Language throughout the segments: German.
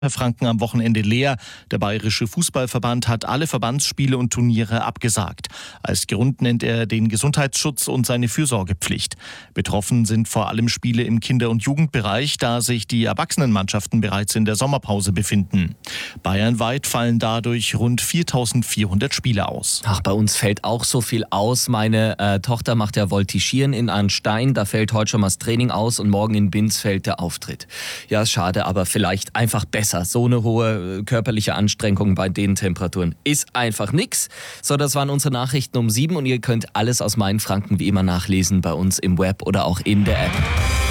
Franken am Wochenende leer. Der Bayerische Fußballverband hat alle Verbandsspiele und Turniere abgesagt. Als Grund nennt er den Gesundheitsschutz und seine Fürsorgepflicht. Betroffen sind vor allem Spiele im Kinder- und Jugendbereich, da sich die Erwachsenenmannschaften bereits in der Sommerpause befinden. Bayernweit fallen dadurch rund 4.400 Spiele aus. Ach, bei uns fällt auch so viel aus. Meine Tochter macht ja Voltigieren in Arnstein. Da fällt heute schon mal das Training aus und morgen in Binz fällt der Auftritt. Ja, ist schade, aber vielleicht einfach besser. So eine hohe körperliche Anstrengung bei den Temperaturen ist einfach nix. So, das waren unsere Nachrichten um 7 und ihr könnt alles aus Mainfranken wie immer nachlesen bei uns im Web oder auch in der App.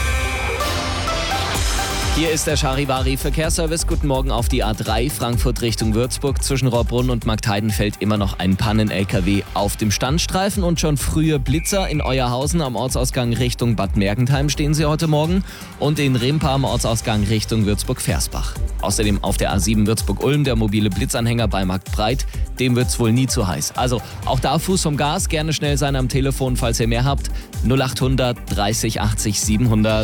Hier ist der Charivari Verkehrsservice. Guten Morgen auf die A3 Frankfurt Richtung Würzburg. Zwischen Rohrbrunn und Marktheidenfeld immer noch ein Pannen-LKW auf dem Standstreifen und schon frühe Blitzer in Euerhausen am Ortsausgang Richtung Bad Mergentheim stehen sie heute Morgen und in Rimpa am Ortsausgang Richtung Würzburg-Versbach. Außerdem auf der A7 Würzburg-Ulm der mobile Blitzanhänger bei Marktbreit. Dem wird's wohl nie zu heiß. Also auch da Fuß vom Gas, gerne schnell sein am Telefon, falls ihr mehr habt. 0800 30 80 700.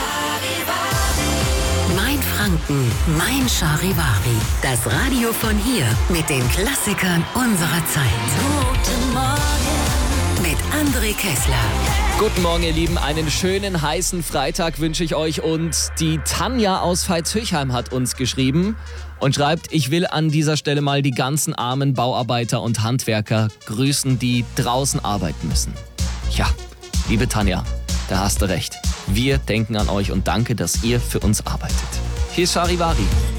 Mainfranken, mein Charivari. Das Radio von hier mit den Klassikern unserer Zeit. Guten Morgen mit André Kessler. Guten Morgen, ihr Lieben. Einen schönen, heißen Freitag wünsche ich euch. Und die Tanja aus Veitshöchheim hat uns geschrieben und schreibt, ich will an dieser Stelle mal die ganzen armen Bauarbeiter und Handwerker grüßen, die draußen arbeiten müssen. Ja, liebe Tanja, da hast du recht. Wir denken an euch und danke, dass ihr für uns arbeitet. Hier ist Charivari.